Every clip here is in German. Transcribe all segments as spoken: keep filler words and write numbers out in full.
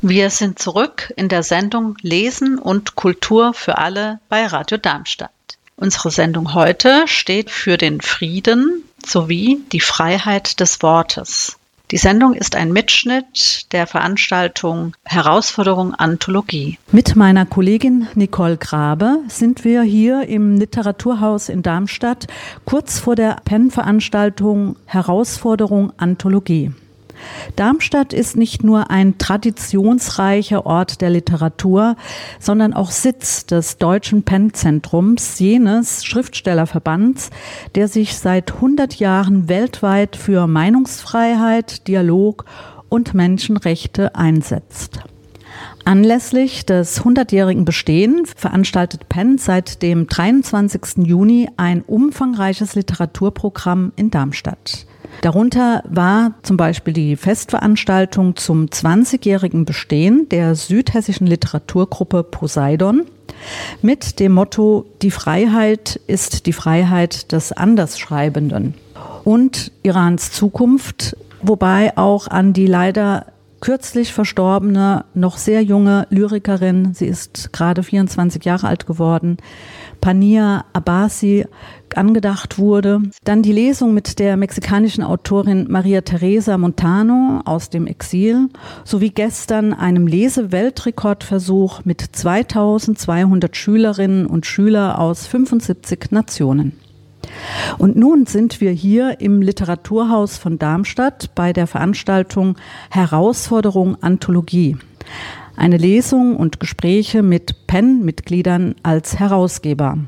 Wir sind zurück in der Sendung Lesen und Kultur für alle bei Radio Darmstadt. Unsere Sendung heute steht für den Frieden sowie die Freiheit des Wortes. Die Sendung ist ein Mitschnitt der Veranstaltung Herausforderung Anthologie. Mit meiner Kollegin Nicole Grabe sind wir hier im Literaturhaus in Darmstadt kurz vor der Penn-Veranstaltung Herausforderung Anthologie. Darmstadt ist nicht nur ein traditionsreicher Ort der Literatur, sondern auch Sitz des Deutschen Penn-Zentrums, jenes Schriftstellerverbands, der sich seit hundert Jahren weltweit für Meinungsfreiheit, Dialog und Menschenrechte einsetzt. Anlässlich des hundertjährigen Bestehens veranstaltet Penn seit dem dreiundzwanzigsten Juni ein umfangreiches Literaturprogramm in Darmstadt. Darunter war zum Beispiel die Festveranstaltung zum zwanzigjährigen Bestehen der südhessischen Literaturgruppe Poseidon mit dem Motto „Die Freiheit ist die Freiheit des Andersschreibenden" und Irans Zukunft, wobei auch an die leider kürzlich verstorbene, noch sehr junge Lyrikerin, sie ist gerade vierundzwanzig Jahre alt geworden, Pania Abbasi, angedacht wurde. Dann die Lesung mit der mexikanischen Autorin Maria Teresa Montano aus dem Exil, sowie gestern einem Leseweltrekordversuch mit zweitausendzweihundert Schülerinnen und Schülern aus fünfundsiebzig Nationen. Und nun sind wir hier im Literaturhaus von Darmstadt bei der Veranstaltung Herausforderung Anthologie. Eine Lesung und Gespräche mit Penn-Mitgliedern als Herausgeber.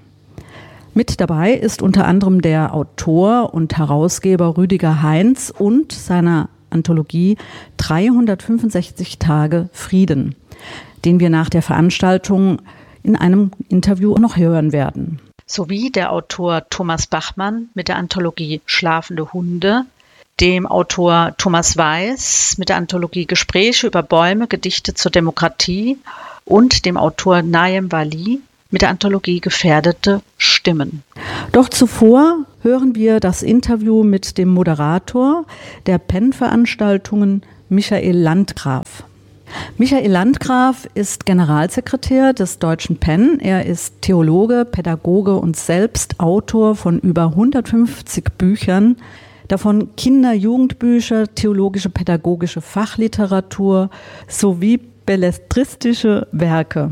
Mit dabei ist unter anderem der Autor und Herausgeber Rüdiger Heinz und seiner Anthologie dreihundertfünfundsechzig Tage Frieden, den wir nach der Veranstaltung in einem Interview noch hören werden. Sowie der Autor Thomas Bachmann mit der Anthologie Schlafende Hunde, dem Autor Thomas Weiß mit der Anthologie Gespräche über Bäume, Gedichte zur Demokratie und dem Autor Naim Wali mit der Anthologie Gefährdete Stimmen. Doch zuvor hören wir das Interview mit dem Moderator der Penn-Veranstaltungen, Michael Landgraf. Michael Landgraf ist Generalsekretär des Deutschen Penn. Er ist Theologe, Pädagoge und selbst Autor von über hundertfünfzig Büchern, davon Kinder-, Jugendbücher, theologische, pädagogische Fachliteratur sowie belletristische Werke.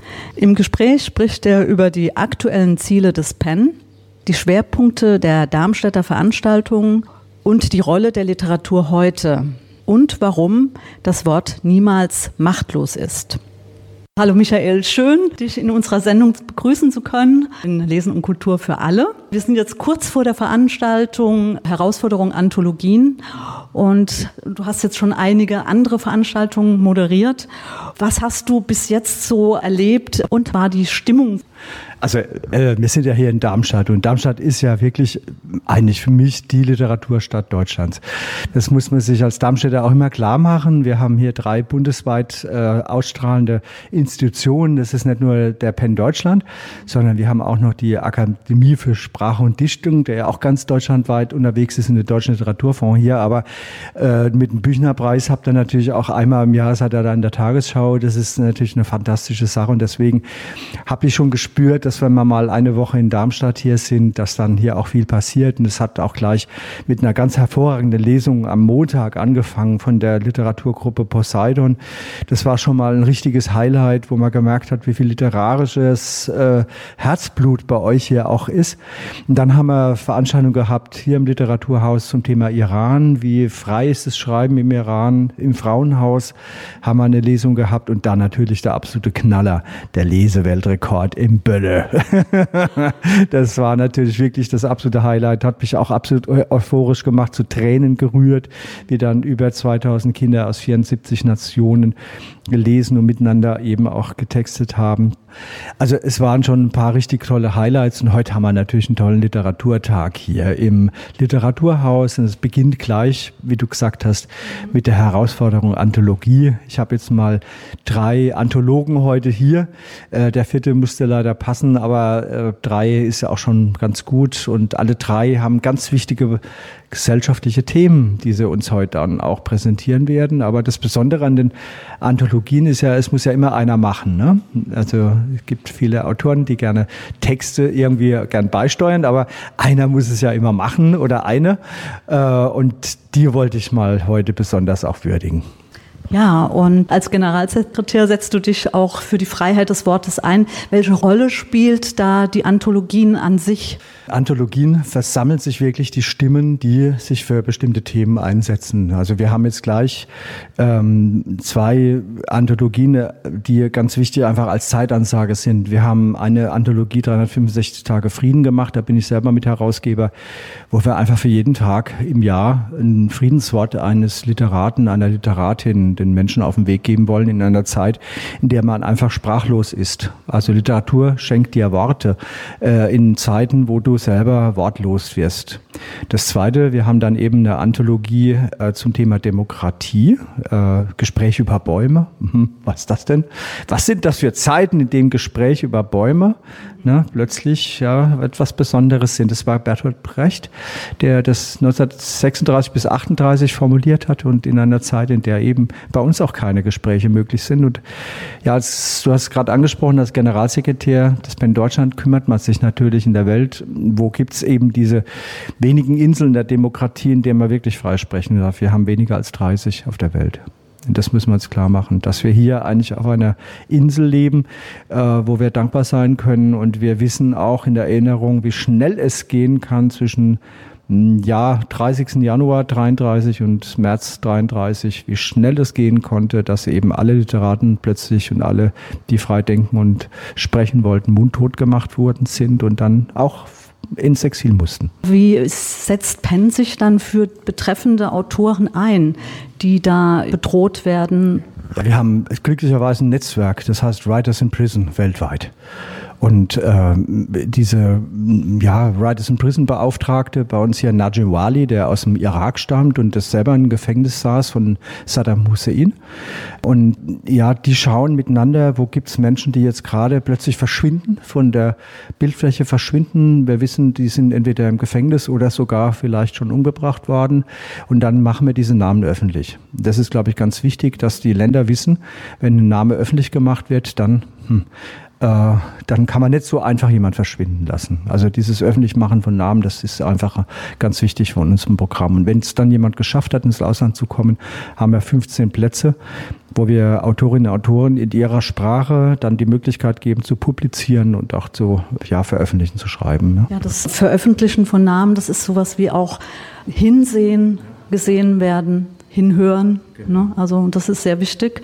Im Gespräch spricht er über die aktuellen Ziele des Penn, die Schwerpunkte der Darmstädter Veranstaltungen und die Rolle der Literatur heute und warum das Wort niemals machtlos ist. Hallo Michael, schön, dich in unserer Sendung begrüßen zu können, in Lesen und Kultur für alle. Wir sind jetzt kurz vor der Veranstaltung Herausforderung Anthologien und du hast jetzt schon einige andere Veranstaltungen moderiert. Was hast du bis jetzt so erlebt und war die Stimmung? Also äh, wir sind ja hier in Darmstadt und Darmstadt ist ja wirklich eigentlich für mich die Literaturstadt Deutschlands. Das muss man sich als Darmstädter auch immer klar machen. Wir haben hier drei bundesweit äh, ausstrahlende Institutionen. Das ist nicht nur der Penn Deutschland, sondern wir haben auch noch die Akademie für Sprache und Dichtung, der ja auch ganz deutschlandweit unterwegs ist in der Deutschen Literaturfonds hier. Aber äh, mit dem Büchnerpreis habt ihr natürlich auch einmal im Jahr, seid ihr da in der Tagesschau. Das ist natürlich eine fantastische Sache und deswegen habe ich schon gespürt, dass wenn wir mal eine Woche in Darmstadt hier sind, dass dann hier auch viel passiert. Und es hat auch gleich mit einer ganz hervorragenden Lesung am Montag angefangen von der Literaturgruppe Poseidon. Das war schon mal ein richtiges Highlight, wo man gemerkt hat, wie viel literarisches äh, Herzblut bei euch hier auch ist. Und dann haben wir Veranstaltungen gehabt hier im Literaturhaus zum Thema Iran. Wie frei ist das Schreiben im Iran? Im Frauenhaus haben wir eine Lesung gehabt und dann natürlich der absolute Knaller, der Leseweltrekord im Bölle. Das war natürlich wirklich das absolute Highlight, hat mich auch absolut euphorisch gemacht, zu Tränen gerührt, wie dann über zweitausend Kinder aus vierundsiebzig Nationen gelesen und miteinander eben auch getextet haben. Also es waren schon ein paar richtig tolle Highlights und heute haben wir natürlich einen tollen Literaturtag hier im Literaturhaus und es beginnt gleich wie du gesagt hast, mit der Herausforderung Anthologie. Ich habe jetzt mal drei Anthologen heute hier. Äh, der vierte musste leider passen, aber äh, drei ist ja auch schon ganz gut. Und alle drei haben ganz wichtige gesellschaftliche Themen, die sie uns heute dann auch präsentieren werden. Aber das Besondere an den Anthologien ist ja, es muss ja immer einer machen, ne? Also es gibt viele Autoren, die gerne Texte irgendwie gern beisteuern, aber einer muss es ja immer machen oder eine. Und die wollte ich mal heute besonders auch würdigen. Ja, und als Generalsekretär setzt du dich auch für die Freiheit des Wortes ein. Welche Rolle spielt da die Anthologien an sich? Anthologien versammeln sich wirklich die Stimmen, die sich für bestimmte Themen einsetzen. Also wir haben jetzt gleich ähm, zwei Anthologien, die ganz wichtig einfach als Zeitansage sind. Wir haben eine Anthologie dreihundertfünfundsechzig Tage Frieden gemacht, da bin ich selber mit Herausgeber, wo wir einfach für jeden Tag im Jahr ein Friedenswort eines Literaten, einer Literatin den Menschen auf den Weg geben wollen in einer Zeit, in der man einfach sprachlos ist. Also Literatur schenkt dir Worte äh, in Zeiten, wo du selber wortlos wirst. Das Zweite, wir haben dann eben eine Anthologie äh, zum Thema Demokratie, äh, Gespräch über Bäume. Mhm, was ist das denn? Was sind das für Zeiten, in denen Gespräch über Bäume ne, plötzlich ja, etwas Besonderes sind? Das war Bertolt Brecht, der das neunzehnhundertsechsunddreißig bis achtunddreißig formuliert hat und in einer Zeit, in der eben bei uns auch keine Gespräche möglich sind. Und ja, als, du hast gerade angesprochen, als Generalsekretär des PEN Deutschland kümmert man sich natürlich in der Welt, wo gibt es eben diese wenigen Inseln der Demokratie, in denen man wirklich frei sprechen darf. Wir haben weniger als dreißig auf der Welt. Und das müssen wir uns klar machen, dass wir hier eigentlich auf einer Insel leben, äh, wo wir dankbar sein können. Und wir wissen auch in der Erinnerung, wie schnell es gehen kann zwischen ja, dreißigsten Januar dreiunddreißig und März dreiunddreißig, wie schnell es gehen konnte, dass eben alle Literaten plötzlich und alle, die frei denken und sprechen wollten, mundtot gemacht worden sind und dann auch ins Exil mussten. Wie setzt PEN sich dann für betreffende Autoren ein, die da bedroht werden? Ja, wir haben glücklicherweise ein Netzwerk, das heißt Writers in Prison weltweit. Und äh, diese ja, Writers in Prison Beauftragte bei uns hier Najim Wali, der aus dem Irak stammt und das selber im Gefängnis saß von Saddam Hussein. Und ja, die schauen miteinander, wo gibt es Menschen, die jetzt gerade plötzlich verschwinden, von der Bildfläche verschwinden. Wir wissen, die sind entweder im Gefängnis oder sogar vielleicht schon umgebracht worden. Und dann machen wir diese Namen öffentlich. Das ist, glaube ich, ganz wichtig, dass die Länder wissen, wenn ein Name öffentlich gemacht wird, dann hm, Äh, dann kann man nicht so einfach jemand verschwinden lassen. Also dieses Öffentlichmachen von Namen, das ist einfach ganz wichtig von unserem Programm. Und wenn es dann jemand geschafft hat, ins Ausland zu kommen, haben wir fünfzehn Plätze, wo wir Autorinnen und Autoren in ihrer Sprache dann die Möglichkeit geben, zu publizieren und auch zu ja, veröffentlichen, zu schreiben. Ne? Ja, das Veröffentlichen von Namen, das ist sowas wie auch hinsehen, gesehen werden, hinhören. Genau. Ne? Also das ist sehr wichtig.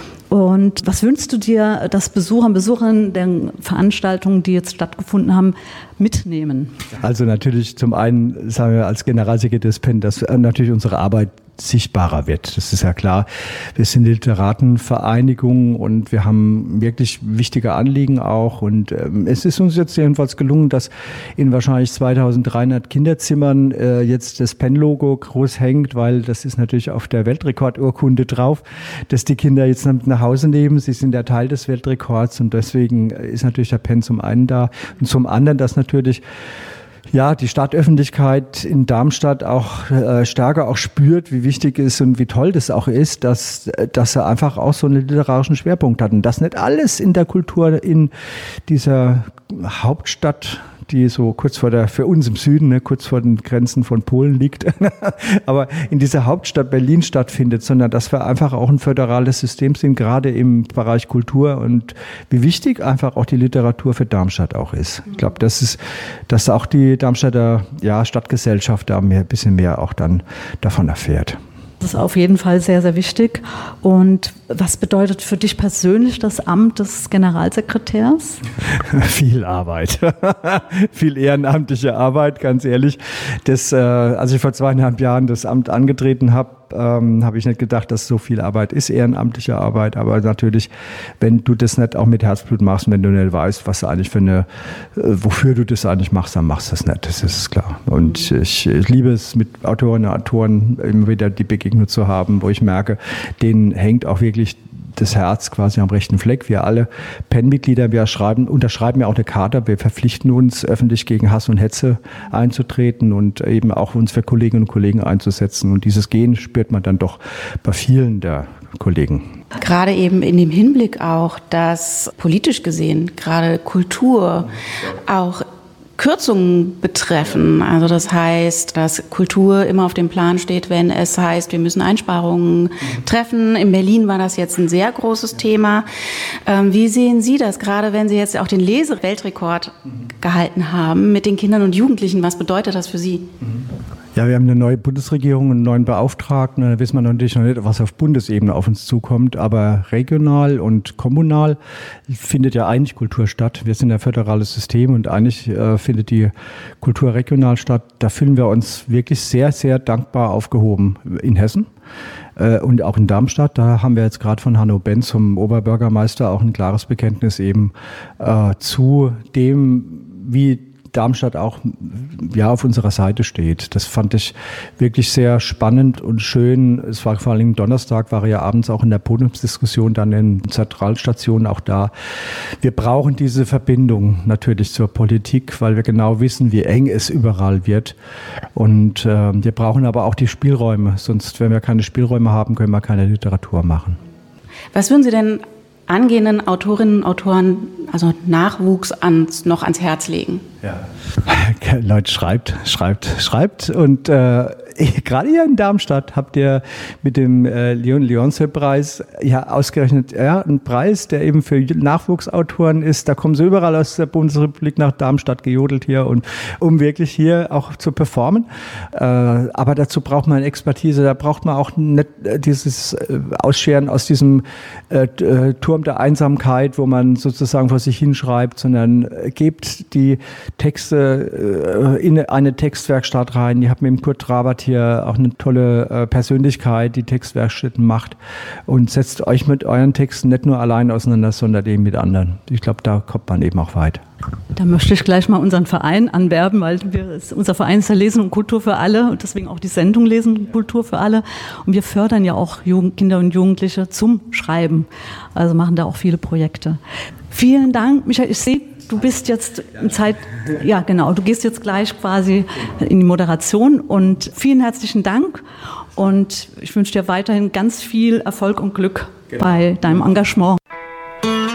Und was wünschst du dir, dass Besucher und Besucherinnen der Veranstaltungen, die jetzt stattgefunden haben, mitnehmen? Also natürlich zum einen, sagen wir als Generalsekretär des PEN, dass natürlich unsere Arbeit sichtbarer wird. Das ist ja klar. Wir sind Literatenvereinigung und wir haben wirklich wichtige Anliegen auch. Und ähm, es ist uns jetzt jedenfalls gelungen, dass in wahrscheinlich zweitausenddreihundert Kinderzimmern äh, jetzt das PEN-Logo groß hängt, weil das ist natürlich auf der Weltrekordurkunde drauf, dass die Kinder jetzt mit nach Hause nehmen. Sie sind ja Teil des Weltrekords und deswegen ist natürlich der PEN zum einen da und zum anderen, dass natürlich ja, die Stadtöffentlichkeit in Darmstadt auch äh, stärker auch spürt, wie wichtig es ist und wie toll das auch ist, dass, dass er einfach auch so einen literarischen Schwerpunkt hat. Und das nicht alles in der Kultur in dieser Hauptstadt, die so kurz vor der, für uns im Süden, ne, kurz vor den Grenzen von Polen liegt, aber in dieser Hauptstadt Berlin stattfindet, sondern dass wir einfach auch ein föderales System sind, gerade im Bereich Kultur und wie wichtig einfach auch die Literatur für Darmstadt auch ist. Ich glaube, das ist, dass auch die Darmstadter ja, Stadtgesellschaft da mehr, ein bisschen mehr auch dann davon erfährt. Das ist auf jeden Fall sehr, sehr wichtig. Und Was bedeutet für dich persönlich das Amt des Generalsekretärs? Viel Arbeit, viel ehrenamtliche Arbeit, ganz ehrlich. Das, äh, als ich vor zweieinhalb Jahren das Amt angetreten habe, ähm, habe ich nicht gedacht, dass so viel Arbeit ist, ehrenamtliche Arbeit. Aber natürlich, wenn du das nicht auch mit Herzblut machst und wenn du nicht weißt, was eigentlich für eine, äh, wofür du das eigentlich machst, dann machst du das nicht. Das ist klar. Und ich, ich liebe es, mit Autorinnen und Autoren immer wieder die Begegnung zu haben, wo ich merke, denen hängt auch wirklich das Herz quasi am rechten Fleck. Wir alle P E N-Mitglieder, wir schreiben, unterschreiben ja auch eine Charta. Wir verpflichten uns, öffentlich gegen Hass und Hetze einzutreten und eben auch uns für Kolleginnen und Kollegen einzusetzen. Und dieses Gehen spürt man dann doch bei vielen der Kollegen. Gerade eben in dem Hinblick auch, dass politisch gesehen gerade Kultur auch Kürzungen betreffen. Also das heißt, dass Kultur immer auf dem Plan steht, wenn es heißt, wir müssen Einsparungen treffen. In Berlin war das jetzt ein sehr großes Thema. Ähm, wie sehen Sie das, gerade wenn Sie jetzt auch den Leseweltrekord gehalten haben mit den Kindern und Jugendlichen? Was bedeutet das für Sie? Ja, wir haben eine neue Bundesregierung, einen neuen Beauftragten. Da wissen wir natürlich noch nicht, was auf Bundesebene auf uns zukommt. Aber regional und kommunal findet ja eigentlich Kultur statt. Wir sind ein föderales System und eigentlich äh, findet die Kultur regional statt. Da fühlen wir uns wirklich sehr, sehr dankbar aufgehoben in Hessen. Äh, und auch in Darmstadt. Da haben wir jetzt gerade von Hanno Benz, zum Oberbürgermeister, auch ein klares Bekenntnis eben äh, zu dem, wie Darmstadt auch ja auf unserer Seite steht. Das fand ich wirklich sehr spannend und schön. Es war vor allem Donnerstag, war ja abends auch in der Podiumsdiskussion dann in Zentralstationen auch da. Wir brauchen diese Verbindung natürlich zur Politik, weil wir genau wissen, wie eng es überall wird. Und äh, wir brauchen aber auch die Spielräume. Sonst, wenn wir keine Spielräume haben, können wir keine Literatur machen. Was würden Sie denn angehenden Autorinnen und Autoren, also Nachwuchs, ans, noch ans Herz legen? Ja. Leute, schreibt, schreibt, schreibt. Und äh, gerade hier in Darmstadt habt ihr mit dem äh, Leon-Leonce-Preis ja ausgerechnet, ja, einen Preis, der eben für Nachwuchsautoren ist. Da kommen sie überall aus der Bundesrepublik nach Darmstadt gejodelt hier, und um wirklich hier auch zu performen. Äh, aber dazu braucht man Expertise. Da braucht man auch nicht dieses äh, Ausscheren aus diesem äh, Turm der Einsamkeit, wo man sozusagen vor sich hinschreibt, sondern äh, gebt die Texte äh, in eine Textwerkstatt rein. Ihr habt mit dem Kurt Trabert hier auch eine tolle äh, Persönlichkeit, die Textwerkstätten macht, und setzt euch mit euren Texten nicht nur allein auseinander, sondern eben mit anderen. Ich glaube, da kommt man eben auch weit. Da möchte ich gleich mal unseren Verein anwerben, weil wir, unser Verein ist ja Lesen und Kultur für alle und deswegen auch die Sendung Lesen und Kultur für alle. Und wir fördern ja auch Jugend, Kinder und Jugendliche zum Schreiben. Also machen da auch viele Projekte. Vielen Dank, Michael. Ich sehe, du bist jetzt in Zeit, ja genau, du gehst jetzt gleich quasi in die Moderation, und vielen herzlichen Dank, und ich wünsche dir weiterhin ganz viel Erfolg und Glück bei deinem Engagement.